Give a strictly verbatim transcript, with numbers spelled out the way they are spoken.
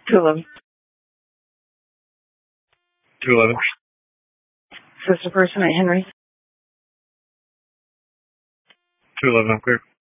two eleven. two eleven. Sister person at Henry. two eleven, I'm clear.